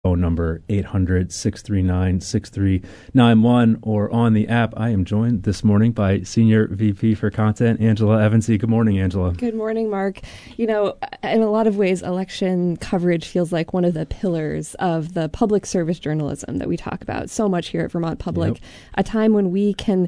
phone number 800-639-6391 or on the app. I am joined this morning by Senior VP for Content, Angela Evansy. Good morning, Angela. Good morning, Mark. You know, in a lot of ways, election coverage feels like one of the pillars of the public service journalism that we talk about so much here at Vermont Public, a time when we can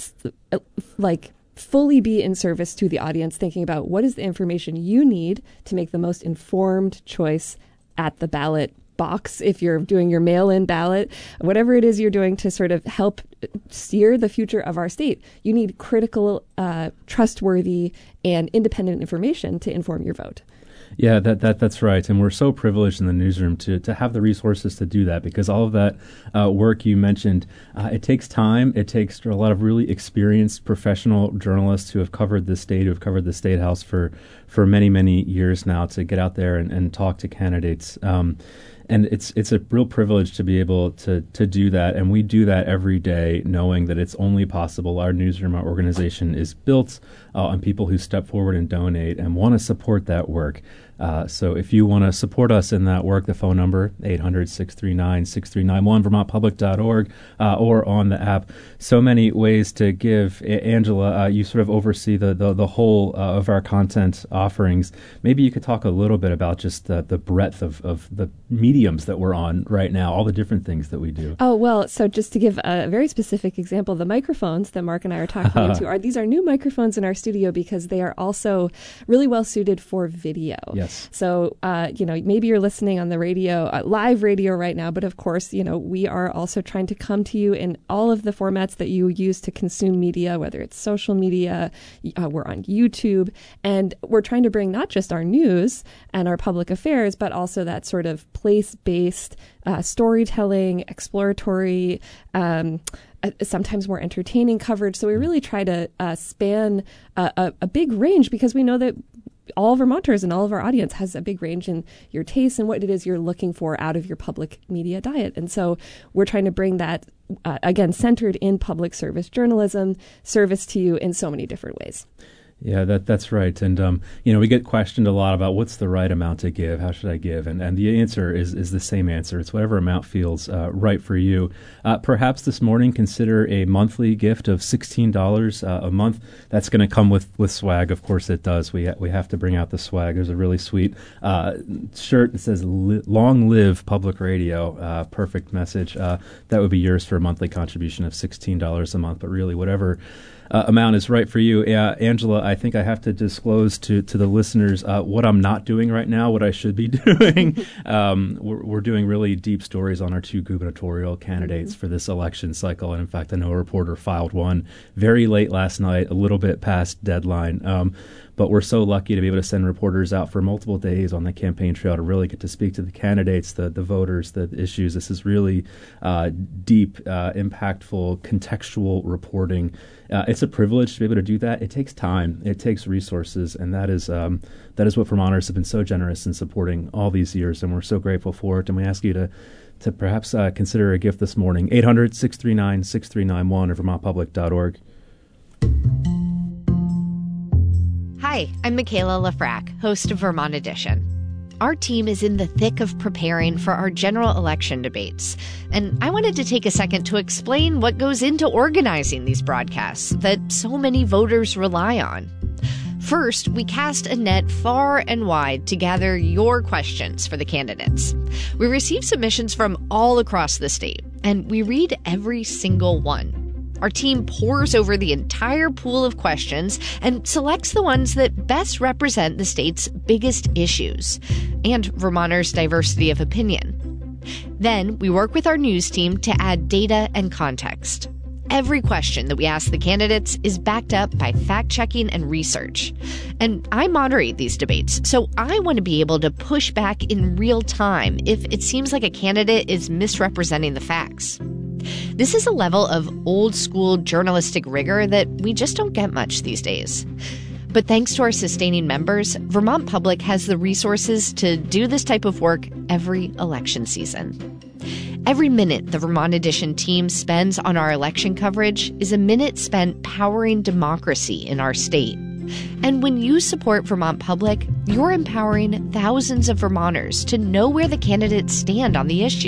fully be in service to the audience, thinking about what is the information you need to make the most informed choice at the ballot box, if you're doing your mail-in ballot, whatever it is you're doing to sort of help steer the future of our state. You need critical, trustworthy, and independent information to inform your vote. Yeah, that's right. And we're so privileged in the newsroom to have the resources to do that, because all of that work you mentioned, it takes time. It takes a lot of really experienced professional journalists who have covered the state, who have covered the State House for many, many years now, to get out there and talk to candidates. And it's a real privilege to be able to do that. And we do that every day, knowing that it's only possible. Our newsroom, our organization is built on people who step forward and donate and want to support that work. So if you want to support us in that work, the phone number, 800-639-6391, vermontpublic.org, or on the app. So many ways to give. Angela, you sort of oversee the whole of our content offerings. Maybe you could talk a little bit about just the breadth of the mediums that we're on right now, all the different things that we do. Oh, well, so just to give a very specific example, the microphones that Mark and I are talking into these are new microphones in our studio because they are also really well suited for video. Yes. So, maybe you're listening on the radio, live radio right now, but of course, we are also trying to come to you in all of the formats that you use to consume media, whether it's social media, we're on YouTube, and we're trying to bring not just our news and our public affairs, but also that sort of place-based storytelling, exploratory, sometimes more entertaining coverage. So we really try to span a big range, because we know that all Vermonters and all of our audience has a big range in your tastes and what it is you're looking for out of your public media diet. And so we're trying to bring that, again, centered in public service journalism, service to you in so many different ways. Yeah, that's right. And, we get questioned a lot about what's the right amount to give, how should I give? And the answer is the same answer. It's whatever amount feels right for you. Perhaps this morning, consider a monthly gift of $16 a month. That's going to come with swag. Of course it does. We have to bring out the swag. There's a really sweet shirt that says, "Long live public radio." Perfect message. That would be yours for a monthly contribution of $16 a month. But really, whatever amount is right for you. Angela, I think I have to disclose to the listeners what I'm not doing right now, what I should be doing. We're doing really deep stories on our two gubernatorial candidates for this election cycle. And in fact, I know a reporter filed one very late last night, a little bit past deadline. But we're so lucky to be able to send reporters out for multiple days on the campaign trail to really get to speak to the candidates, the voters, the issues. This is really deep, impactful, contextual reporting. It's a privilege to be able to do that. It takes time. It takes resources. And that is what Vermonters have been so generous in supporting all these years. And we're so grateful for it. And we ask you to perhaps consider a gift this morning. 800-639-6391 or vermontpublic.org. Hi, I'm Michaela Lafrac, host of Vermont Edition. Our team is in the thick of preparing for our general election debates, and I wanted to take a second to explain what goes into organizing these broadcasts that so many voters rely on. First, we cast a net far and wide to gather your questions for the candidates. We receive submissions from all across the state, and we read every single one. Our team pores over the entire pool of questions and selects the ones that best represent the state's biggest issues and Vermonters' diversity of opinion. Then we work with our news team to add data and context. Every question that we ask the candidates is backed up by fact-checking and research. And I moderate these debates, so I want to be able to push back in real time if it seems like a candidate is misrepresenting the facts. This is a level of old-school journalistic rigor that we just don't get much these days. But thanks to our sustaining members, Vermont Public has the resources to do this type of work every election season. Every minute the Vermont Edition team spends on our election coverage is a minute spent powering democracy in our state. And when you support Vermont Public, you're empowering thousands of Vermonters to know where the candidates stand on the issue.